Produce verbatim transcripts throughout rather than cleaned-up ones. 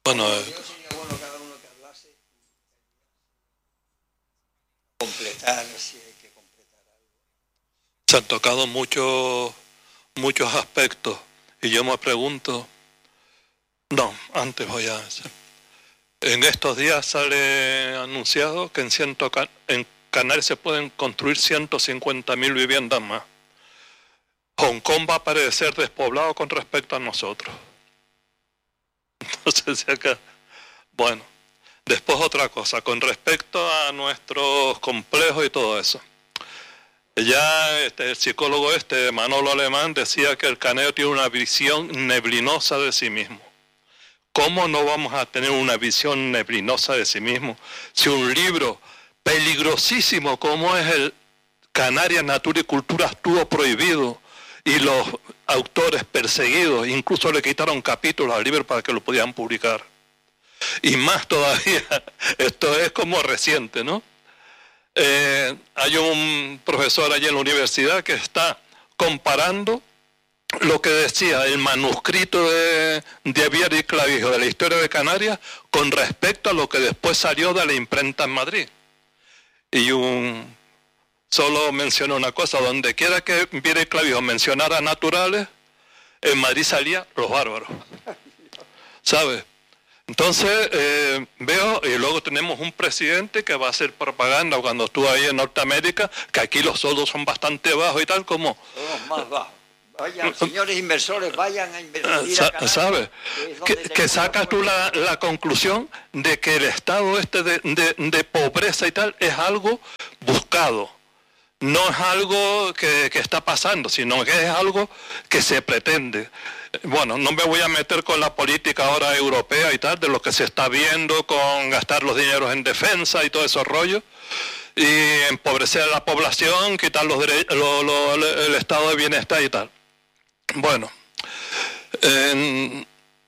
Bueno, Yo eh, sería bueno cada uno que hablase, completar, si hay que completar algo. se han tocado muchos, muchos aspectos y yo me pregunto, no, antes voy a hacer. En estos días sale anunciado que en, ciento, en Canarias se pueden construir ciento cincuenta mil viviendas más. Hong Kong va a parecer despoblado con respecto a nosotros. Entonces, si acá, bueno, después otra cosa, con respecto a nuestros complejos y todo eso. Ya este, el psicólogo este, Manolo Alemán, decía que el caneo tiene una visión neblinosa de sí mismo. ¿Cómo no vamos a tener una visión neblinosa de sí mismo si un libro peligrosísimo como es el Canarias, Natura y Cultura estuvo prohibido y los autores perseguidos, incluso le quitaron capítulos al libro para que lo pudieran publicar? Y más todavía, esto es como reciente, ¿no? Eh, hay un profesor allí en la universidad que está comparando lo que decía el manuscrito de, de Viera y Clavijo de la historia de Canarias con respecto a lo que después salió de la imprenta en Madrid. Y un, solo menciono una cosa, donde quiera que Viera y Clavijo mencionara naturales, en Madrid salía los bárbaros, ¿sabes? Entonces eh, veo, y luego tenemos un presidente que va a hacer propaganda cuando estuvo ahí en Norteamérica, que aquí los sueldos son bastante bajos y tal, como... Todos más bajos. Vayan, señores inversores, vayan a invertir a Canarias. ¿Sabes? Que, que sacas tú la, la conclusión de que el estado este de, de, de pobreza y tal es algo buscado. No es algo que, que está pasando, sino que es algo que se pretende. Bueno, no me voy a meter con la política ahora europea y tal, de lo que se está viendo con gastar los dineros en defensa y todo esos rollos, y empobrecer a la población, quitar los derechos, lo, lo, el estado de bienestar y tal. Bueno, eh,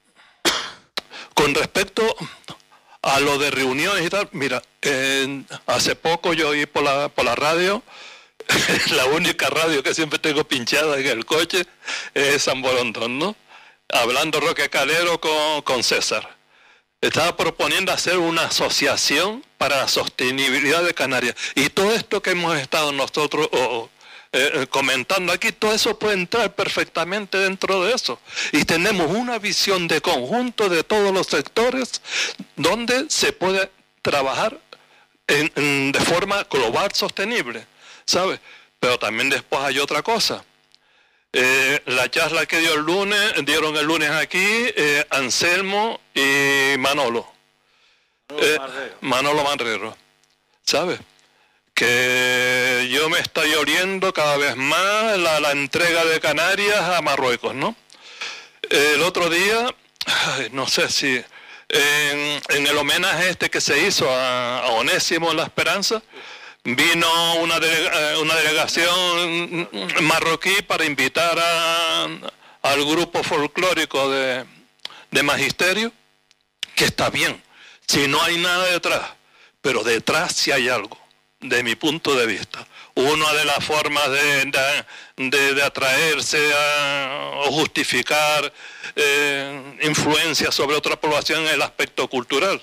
con respecto a lo de reuniones y tal, mira, eh, hace poco yo oí por la, por la radio, la única radio que siempre tengo pinchada en el coche es San Borondón, ¿no? Hablando Roque Calero con, con César. Estaba proponiendo hacer una asociación para la sostenibilidad de Canarias. Y todo esto que hemos estado nosotros oh, eh, comentando aquí, todo eso puede entrar perfectamente dentro de eso. Y tenemos una visión de conjunto de todos los sectores donde se puede trabajar en, en, de forma global sostenible, ¿sabes? Pero también después hay otra cosa. Eh, la charla que dio el lunes, dieron el lunes aquí eh, Anselmo y Manolo. Manolo, eh, Manrero. Manolo Manrero, ¿sabes? Que yo me estoy oliendo cada vez más la, la entrega de Canarias a Marruecos, ¿no? Eh, el otro día, ay, no sé si en, en el homenaje este que se hizo a, a Onésimo en La Esperanza, vino una, delega, una delegación marroquí para invitar a, al grupo folclórico de, de Magisterio, que está bien, si no hay nada detrás, pero detrás sí hay algo, de mi punto de vista. Una de las formas de, de, de, de atraerse a, o justificar eh, influencia sobre otra población es el aspecto cultural.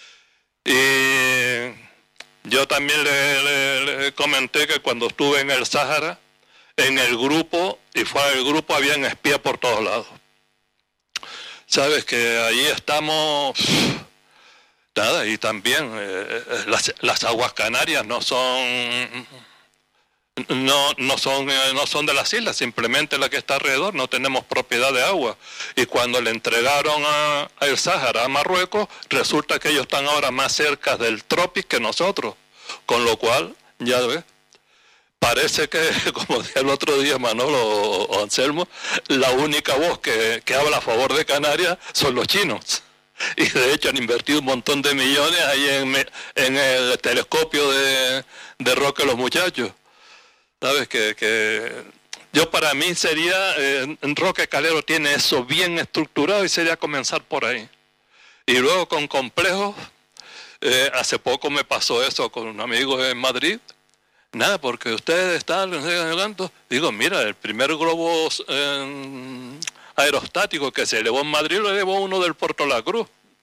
Y yo también le, le, le comenté que cuando estuve en el Sáhara, en el grupo, y fuera del grupo, habían espías por todos lados. Sabes que ahí estamos, nada, y también eh, las, las aguas canarias no son, no, no son, eh, no son de las islas, simplemente la que está alrededor, no tenemos propiedad de agua. Y cuando le entregaron a, a el Sáhara, a Marruecos, resulta que ellos están ahora más cerca del trópico que nosotros, con lo cual, ya ves, parece que, como decía el otro día Manolo o, o Anselmo, la única voz que, que habla a favor de Canarias son los chinos. Y de hecho han invertido un montón de millones ahí en, en el telescopio de, de Roque los muchachos. ¿Sabes? Que, que yo para mí sería, eh, Roque Calero tiene eso bien estructurado y sería comenzar por ahí. Y luego con complejos, eh, hace poco me pasó eso con un amigo en Madrid. Nada, porque ustedes están, no sé cuánto. Digo, mira, el primer globo eh, aerostático que se elevó en Madrid lo elevó uno del Puerto La Cruz.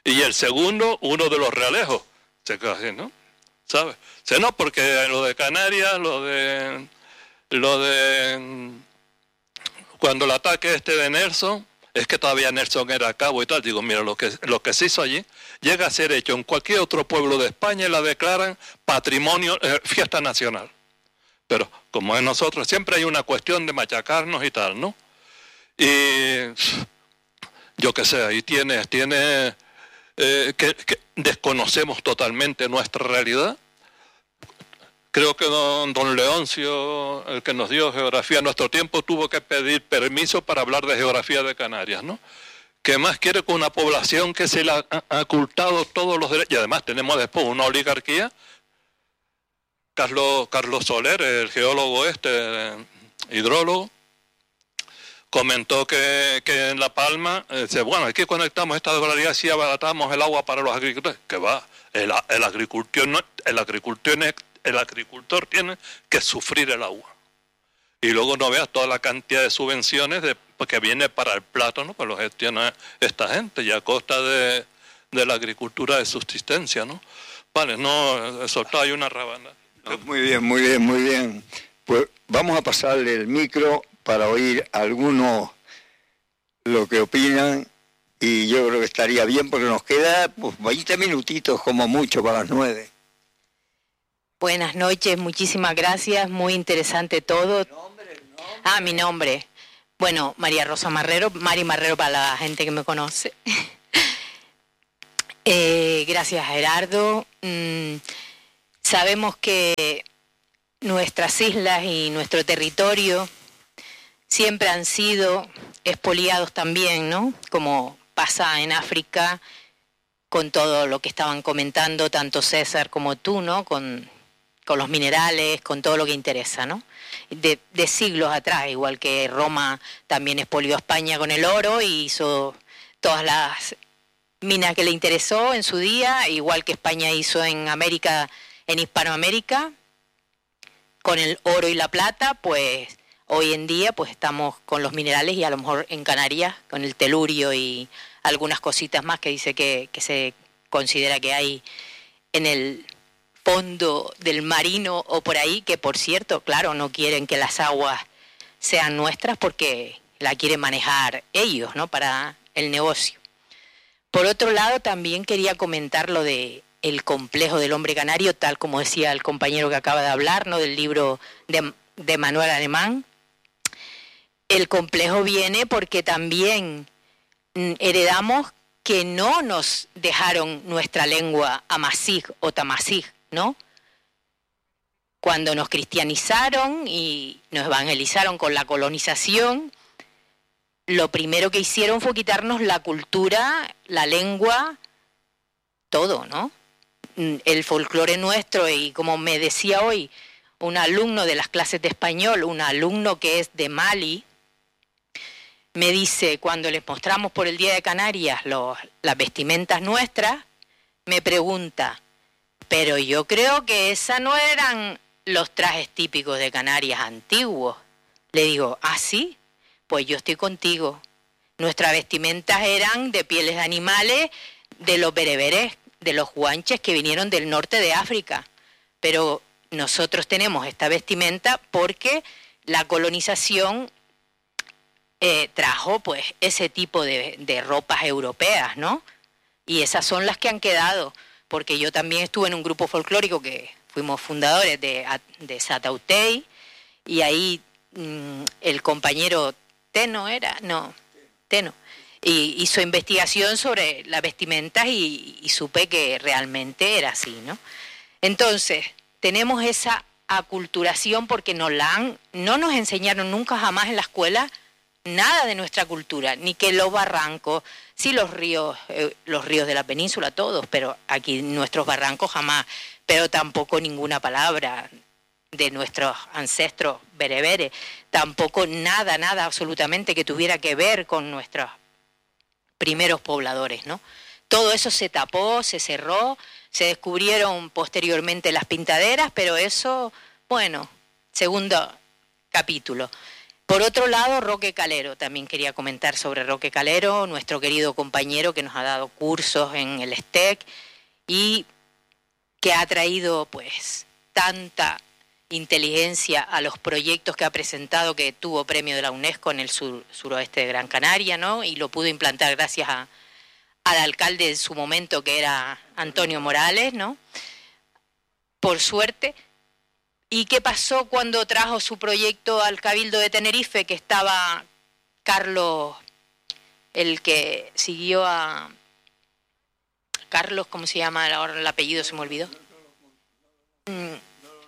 y el segundo, uno de los realejos. Se queda así, ¿no? ¿Sabes? O sea, no, porque lo de Canarias, lo de... Lo de... Cuando el ataque este de Nelson, es que todavía Nelson era cabo y tal. Digo, mira, lo que, lo que se hizo allí llega a ser hecho en cualquier otro pueblo de España y la declaran patrimonio, eh, fiesta nacional. Pero como en nosotros siempre hay una cuestión de machacarnos y tal, ¿no? Y yo qué sé, ahí tienes, tienes eh, que, que desconocemos totalmente nuestra realidad. Creo que don, don Leoncio, el que nos dio geografía en nuestro tiempo, tuvo que pedir permiso para hablar de geografía de Canarias, ¿no? ¿Qué más quiere con una población que se le ha, ha ocultado todos los derechos? Y además tenemos después una oligarquía. Carlos, Carlos Soler, el geólogo este, hidrólogo, comentó que, que en La Palma, eh, dice, bueno, aquí conectamos esta regularidad si abaratamos el agua para los agricultores. Que va, el, el, agricultor, no, el, agricultor, el agricultor tiene que sufrir el agua. Y luego no veas toda la cantidad de subvenciones de, que viene para el plato, ¿no? Pues lo gestiona esta gente y a costa de, de la agricultura de subsistencia, ¿no? Vale, no, soltado hay una rabana. No, muy bien, muy bien, muy bien. Pues vamos a pasarle el micro para oír a algunos lo que opinan y yo creo que estaría bien porque nos queda pues veinte minutitos como mucho para las nueve. Buenas noches, muchísimas gracias, muy interesante todo. ¿El nombre, el nombre? Ah, mi nombre. Bueno, María Rosa Marrero, Mari Marrero para la gente que me conoce. eh, gracias, Gerardo. Mm, Sabemos que nuestras islas y nuestro territorio siempre han sido expoliados también, ¿no? Como pasa en África con todo lo que estaban comentando tanto César como tú, ¿no? Con, con los minerales, con todo lo que interesa, ¿no? De, de siglos atrás, igual que Roma también expolió a España con el oro y hizo todas las minas que le interesó en su día, igual que España hizo en América, en Hispanoamérica, con el oro y la plata, pues hoy en día pues estamos con los minerales y a lo mejor en Canarias con el telurio y algunas cositas más que dice que, que se considera que hay en el fondo del marino o por ahí, que por cierto, claro, no quieren que las aguas sean nuestras porque la quieren manejar ellos, ¿no? Para el negocio. Por otro lado, también quería comentar lo de el complejo del hombre canario, tal como decía el compañero que acaba de hablar, ¿no? Del libro de, de Manuel Alemán. El complejo viene porque también heredamos que no nos dejaron nuestra lengua amazigh o tamazigh, ¿no? Cuando nos cristianizaron y nos evangelizaron con la colonización, lo primero que hicieron fue quitarnos la cultura, la lengua, todo, ¿no? El folclore nuestro, y como me decía hoy un alumno de las clases de español, un alumno que es de Mali, me dice, cuando les mostramos por el Día de Canarias los, las vestimentas nuestras, me pregunta, pero yo creo que esas no eran los trajes típicos de Canarias antiguos. Le digo, ¿ah, sí? Pues yo estoy contigo. Nuestras vestimentas eran de pieles de animales de los bereberes, de los guanches que vinieron del norte de África. Pero nosotros tenemos esta vestimenta porque la colonización eh, trajo pues ese tipo de, de ropas europeas, ¿no? Y esas son las que han quedado, porque yo también estuve en un grupo folclórico que fuimos fundadores de, de Satautey, y ahí mmm, el compañero Teno era, no, Teno, y hizo investigación sobre las vestimentas y, y supe que realmente era así, ¿no? Entonces, tenemos esa aculturación porque nos la han, no nos enseñaron nunca jamás en la escuela nada de nuestra cultura, ni que los barrancos, sí los ríos, eh, los ríos de la península, todos, pero aquí nuestros barrancos jamás, pero tampoco ninguna palabra de nuestros ancestros bereberes, tampoco nada, nada absolutamente que tuviera que ver con nuestros primeros pobladores, ¿no? Todo eso se tapó, se cerró, se descubrieron posteriormente las pintaderas, pero eso, bueno, segundo capítulo. Por otro lado, Roque Calero, también quería comentar sobre Roque Calero, nuestro querido compañero que nos ha dado cursos en el S T E C y que ha traído pues tanta inteligencia a los proyectos que ha presentado, que tuvo premio de la UNESCO en el sur, suroeste de Gran Canaria, ¿no? Y lo pudo implantar gracias a, al alcalde en su momento, que era Antonio Morales, ¿no? Por suerte. ¿Y qué pasó cuando trajo su proyecto al Cabildo de Tenerife? Que estaba Carlos, el que siguió a... Carlos, ¿cómo se llama? Ahora el apellido se me olvidó. Mm.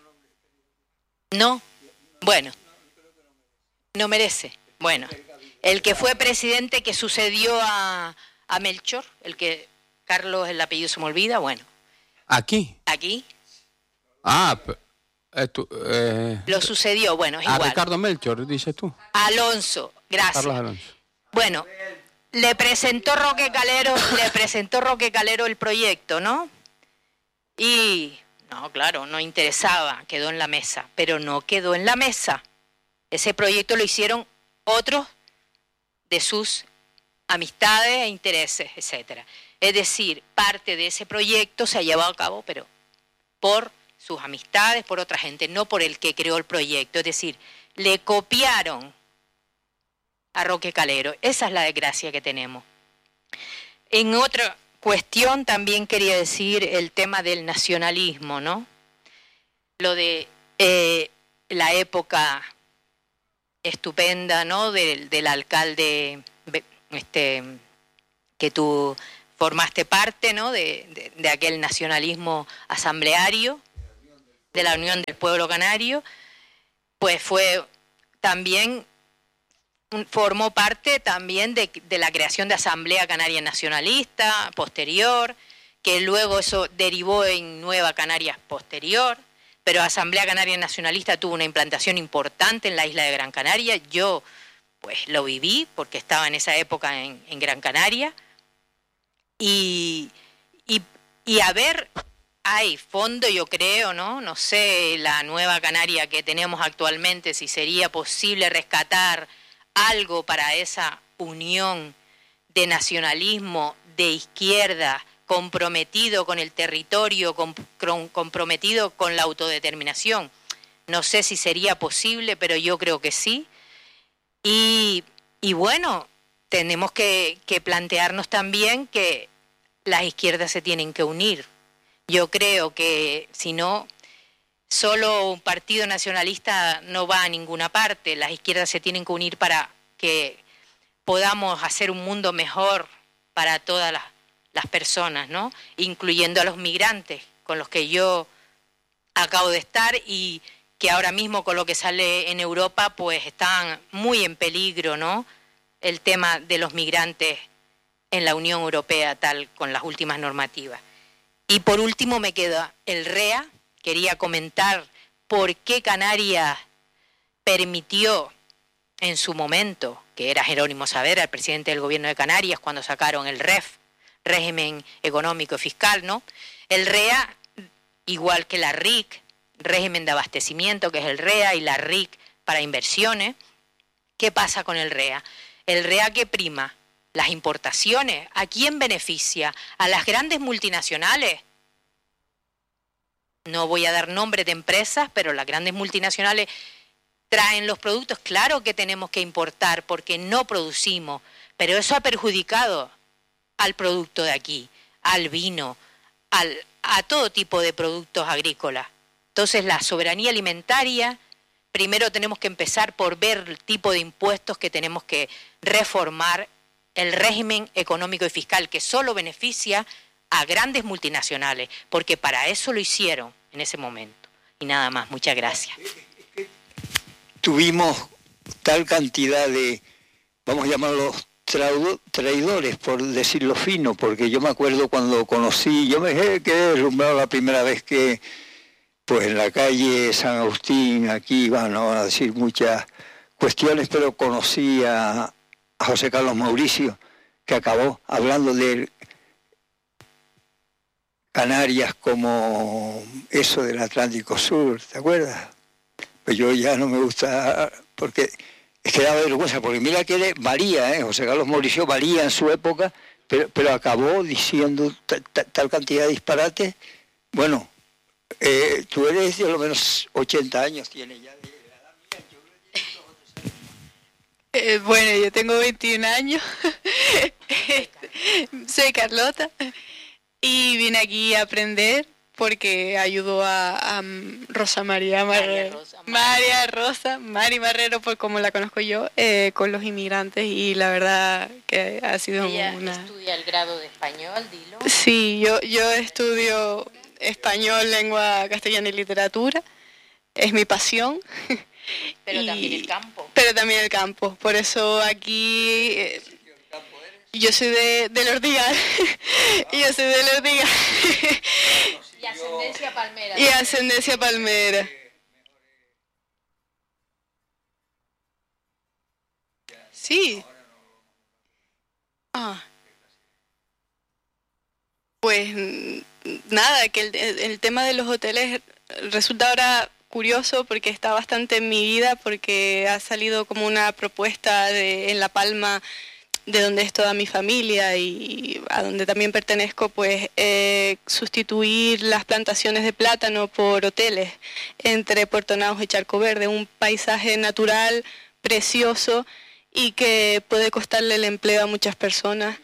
No, bueno, no merece. Bueno, el que fue presidente que sucedió a, a Melchor, el que Carlos, el apellido se me olvida, bueno. ¿Aquí? Aquí. Ah, esto, eh, lo sucedió, bueno, es a igual. Ricardo Melchor, dices tú. Alonso, gracias. Carlos Alonso. Bueno, le presentó Roque Calero, le presentó Roque Calero el proyecto, ¿no? Y... no, claro, no interesaba, quedó en la mesa, pero no quedó en la mesa. Ese proyecto lo hicieron otros de sus amistades e intereses, etcétera. Es decir, parte de ese proyecto se ha llevado a cabo, pero por sus amistades, por otra gente, no por el que creó el proyecto. Es decir, le copiaron a Roque Calero. Esa es la desgracia que tenemos. En otra cuestión también quería decir el tema del nacionalismo, ¿no? Lo de eh, la época estupenda, ¿no? Del, del alcalde este, que tú formaste parte, ¿no? De, de, de aquel nacionalismo asambleario, de la Unión del Pueblo Canario, pues fue también... formó parte también de, de la creación de Asamblea Canaria Nacionalista posterior, que luego eso derivó en Nueva Canarias posterior, pero Asamblea Canaria Nacionalista tuvo una implantación importante en la isla de Gran Canaria. Yo pues lo viví porque estaba en esa época en, en Gran Canaria, y, y, y a ver, hay fondo, yo creo, ¿no? No sé, la Nueva Canaria que tenemos actualmente, si sería posible rescatar algo para esa unión de nacionalismo de izquierda, comprometido con el territorio, com, com, comprometido con la autodeterminación. No sé si sería posible, pero yo creo que sí. Y, y bueno, tenemos que, que plantearnos también que las izquierdas se tienen que unir. Yo creo que si no... solo un partido nacionalista no va a ninguna parte. Las izquierdas se tienen que unir para que podamos hacer un mundo mejor para todas las, las personas, ¿no? Incluyendo a los migrantes, con los que yo acabo de estar y que ahora mismo con lo que sale en Europa pues están muy en peligro, ¿no? El tema de los migrantes en la Unión Europea, tal con las últimas normativas. Y por último me queda el R E A. Quería comentar por qué Canarias permitió en su momento, que era Jerónimo Saavedra, el presidente del gobierno de Canarias, cuando sacaron el R E F, régimen económico y fiscal, ¿no? El R E A, igual que la R I C, régimen de abastecimiento, que es el R E A, y la R I C para inversiones. ¿Qué pasa con el R E A? El R E A que prima las importaciones, ¿a quién beneficia? ¿A las grandes multinacionales? No voy a dar nombre de empresas, pero las grandes multinacionales traen los productos. Claro que tenemos que importar porque no producimos, pero eso ha perjudicado al producto de aquí, al vino, al, a todo tipo de productos agrícolas. Entonces la soberanía alimentaria, primero tenemos que empezar por ver el tipo de impuestos que tenemos que reformar, el régimen económico y fiscal que solo beneficia a grandes multinacionales, porque para eso lo hicieron en ese momento. Y nada más, muchas gracias. Tuvimos tal cantidad de, vamos a llamarlos traidores, por decirlo fino, porque yo me acuerdo cuando conocí, yo me quedé deslumbrado la primera vez que, pues en la calle San Agustín, aquí van a decir muchas cuestiones, pero conocí a, a José Carlos Mauricio, que acabó hablando de Canarias como eso del Atlántico Sur, ¿te acuerdas? Pues yo ya no me gusta, porque es que da vergüenza, porque mira que él valía, ¿eh? José Carlos Mauricio valía en su época, pero, pero acabó diciendo tal, tal cantidad de disparates. Bueno, eh, tú eres de lo menos ochenta años, tienes ya. De la edad mía, yo creo que eh, bueno, yo tengo veintiún años, soy Carlota y vine aquí a aprender porque ayudó a, a Rosa María Marrero, María Rosa, María Rosa, Mari Marrero, por como la conozco yo, eh, con los inmigrantes, y la verdad que ha sido Ella una... estudia el grado de español, dilo. Sí, yo, yo estudio español, lengua castellana y literatura, es mi pasión. Pero y, también el campo. Pero también el campo, por eso aquí... Eh, yo soy de, de Lordigal, yo soy de Lordigal. Y ascendencia palmera. Y ascendencia palmera. Sí. Ah. Pues nada, que el, el tema de los hoteles resulta ahora curioso porque está bastante en mi vida, porque ha salido como una propuesta de, en La Palma, de donde es toda mi familia y a donde también pertenezco, pues eh, sustituir las plantaciones de plátano por hoteles entre Puerto Naos y Charco Verde, un paisaje natural precioso y que puede costarle el empleo a muchas personas.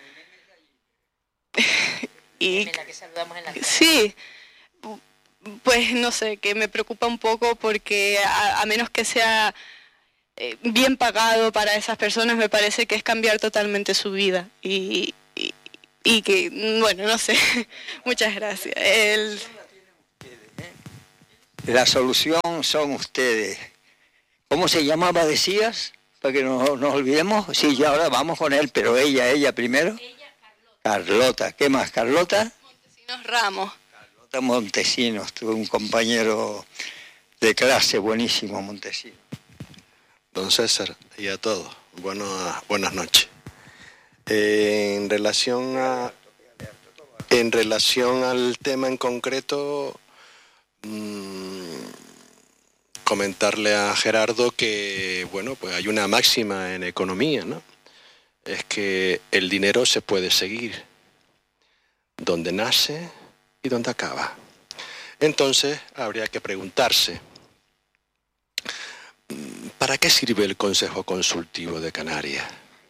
Y la que saludamos en la sí, pues no sé, que me preocupa un poco porque a, a menos que sea Eh, bien pagado para esas personas, me parece que es cambiar totalmente su vida y, y, y que, bueno, no sé. Muchas gracias. El... La solución son ustedes. ¿Cómo se llamaba, decías? Para que no nos olvidemos. Sí, ya ahora vamos con él, pero ella, ella primero. Ella, Carlota. Carlota. ¿Qué más? ¿Carlota? Montesinos Ramos. Carlota Montesinos, tuve un compañero de clase buenísimo, Montesinos. Don César, y a todos, bueno, buenas noches. Eh, en relación a, en relación al tema en concreto, mmm, comentarle a Gerardo que, bueno, pues hay una máxima en economía, ¿no? Es que el dinero se puede seguir donde nace y donde acaba. Entonces, habría que preguntarse, ¿para qué sirve el Consejo Consultivo de Canarias?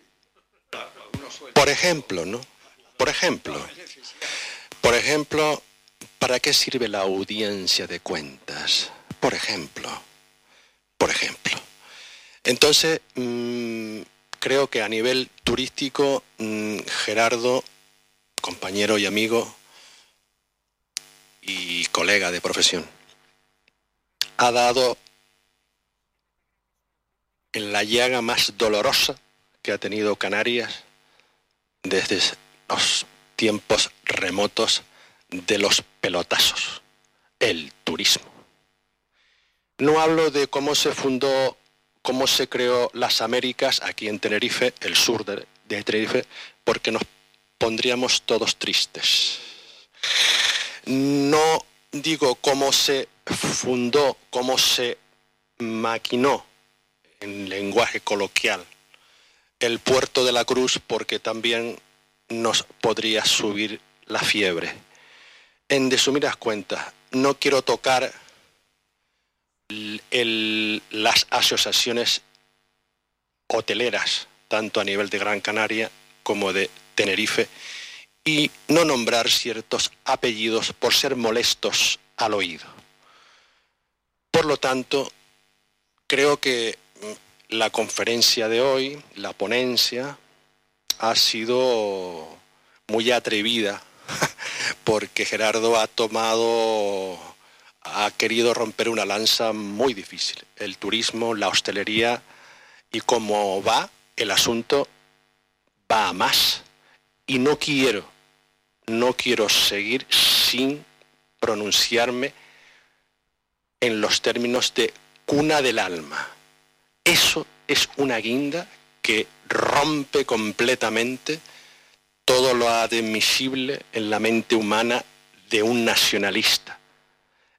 Por ejemplo, ¿no? Por ejemplo, por ejemplo, ¿para qué sirve la audiencia de cuentas? Por ejemplo, por ejemplo. Entonces, mmm, creo que a nivel turístico, mmm, Gerardo, compañero y amigo y colega de profesión, ha dado en la llaga más dolorosa que ha tenido Canarias desde los tiempos remotos de los pelotazos, el turismo. No hablo de cómo se fundó, cómo se creó las Américas aquí en Tenerife, el sur de, de Tenerife, porque nos pondríamos todos tristes. No digo cómo se fundó, cómo se maquinó, en lenguaje coloquial, el puerto de la Cruz, porque también nos podría subir la fiebre. En resumidas cuentas, no quiero tocar el, el, las asociaciones hoteleras, tanto a nivel de Gran Canaria como de Tenerife, y no nombrar ciertos apellidos por ser molestos al oído. Por lo tanto, creo que la conferencia de hoy, la ponencia, ha sido muy atrevida porque Gerardo ha tomado, ha querido romper una lanza muy difícil. El turismo, la hostelería y cómo va el asunto, va a más. Y no quiero, no quiero seguir sin pronunciarme en los términos de cuna del alma. Eso es una guinda que rompe completamente todo lo admisible en la mente humana de un nacionalista.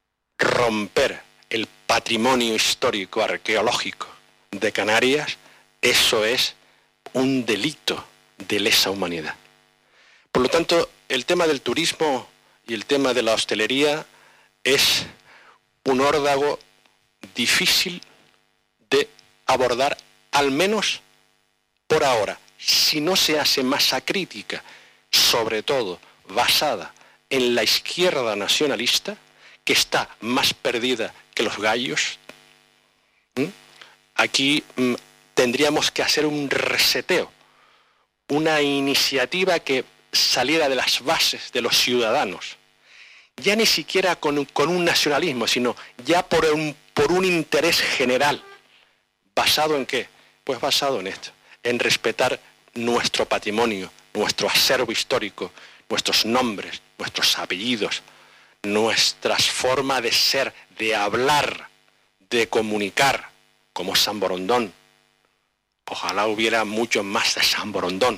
Romper el patrimonio histórico arqueológico de Canarias eso es un delito de lesa humanidad. Por lo tanto, el tema del turismo y el tema de la hostelería es un órdago difícil de abordar, al menos por ahora, si no se hace masa crítica, sobre todo basada en la izquierda nacionalista, que está más perdida que los gallos. ¿Mm? Aquí mm, tendríamos que hacer un reseteo, una iniciativa que saliera de las bases de los ciudadanos, ya ni siquiera con, con un nacionalismo, sino ya por un, por un interés general. ¿Basado en qué? Pues basado en esto, en respetar nuestro patrimonio, nuestro acervo histórico, nuestros nombres, nuestros apellidos, nuestras formas de ser, de hablar, de comunicar, como San Borondón. Ojalá hubiera mucho más de San Borondón.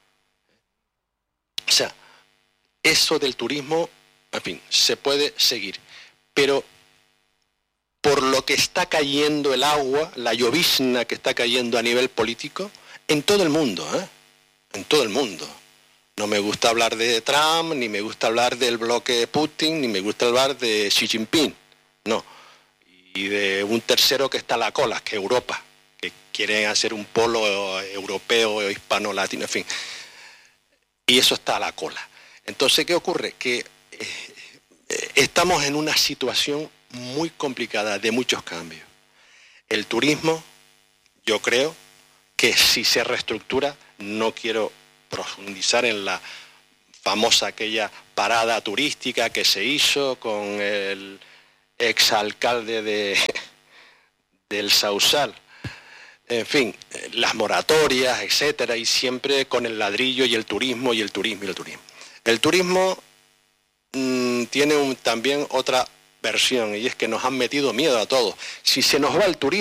O sea, eso del turismo, en fin, se puede seguir. Pero por lo que está cayendo el agua, la llovizna que está cayendo a nivel político, en todo el mundo, ¿eh? En todo el mundo. No me gusta hablar de Trump, ni me gusta hablar del bloque Putin, ni me gusta hablar de Xi Jinping. No. Y de un tercero que está a la cola, que es Europa, que quiere hacer un polo europeo, hispano-latino, en fin. Y eso está a la cola. Entonces, ¿qué ocurre? Que eh, estamos en una situación muy complicada, de muchos cambios. El turismo, yo creo que si se reestructura, no quiero profundizar en la famosa aquella parada turística que se hizo con el exalcalde de, del Sausal, en fin, las moratorias, etcétera, y siempre con el ladrillo y el turismo y el turismo y el turismo. El turismo mmm, tiene un, también otra versión, y es que nos han metido miedo a todos. Si se nos va el turismo,